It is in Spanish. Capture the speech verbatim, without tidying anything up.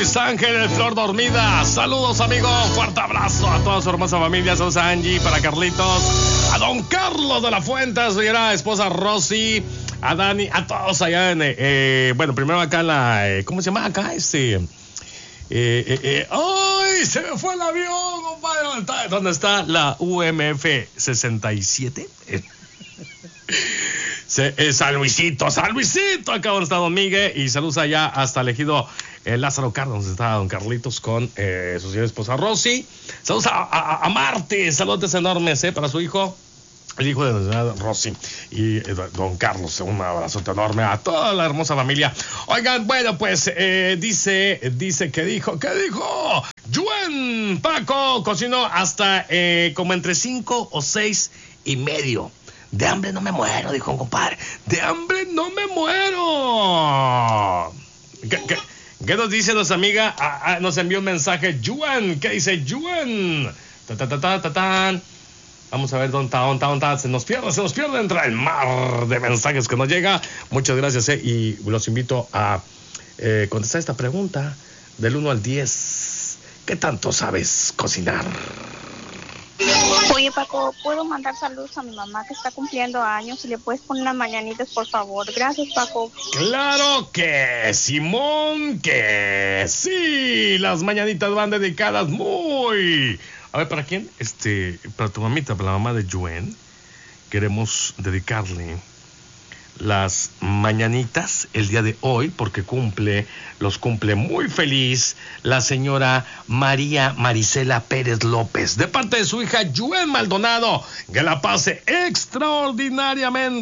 Luis Ángel, Flor Dormida. Saludos, amigos. Fuerte abrazo a toda su hermosa familia. Saludos a Angie, para Carlitos, a don Carlos de la Fuente, a su esposa Rosy, a Dani, a todos allá en, eh, bueno, primero acá en la, eh, ¿cómo se llama acá? Este, eh, eh, eh, ¡ay! Se me fue el avión, compadre. ¿Dónde está, ¿Dónde está la U M F sesenta y siete? Se, eh, San Luisito, San Luisito, acá donde está don Miguel, y saludos allá hasta el ejido eh, Lázaro Cárdenas, donde está don Carlitos con eh, su señora esposa Rosy. Saludos a, a, a Marti, saludos enormes eh, para su hijo, el hijo de la señora Rosy y eh, don Carlos. Un abrazote enorme a toda la hermosa familia. Oigan, bueno, pues eh, dice, dice que dijo, que dijo, Yuen Paco cocinó hasta eh, como entre cinco o seis y medio. De hambre no me muero, dijo un compadre. De hambre no me muero. ¿Qué, qué, qué nos dice nuestra amiga? Ah, ah, nos envió un mensaje. Yuan, ¿qué dice Yuan? Ta, ta, ta, ta, ta, ta. Vamos a ver dónde está, dónde está, dónde está. Se nos pierde, se nos pierde entre el mar de mensajes que nos llega. Muchas gracias, eh, y los invito a eh, contestar esta pregunta del uno al diez. ¿Qué tanto sabes cocinar? Oye, Paco, ¿puedo mandar saludos a mi mamá que está cumpliendo años? Y le puedes poner unas mañanitas, por favor. Gracias, Paco. Claro que Simón, que sí. Las mañanitas van dedicadas muy... A ver, ¿para quién? Este, para tu mamita, para la mamá de Yuen. Queremos dedicarle las mañanitas el día de hoy, porque cumple, los cumple muy feliz la señora María Marisela Pérez López, de parte de su hija Yuen Maldonado. Que la pase extraordinariamente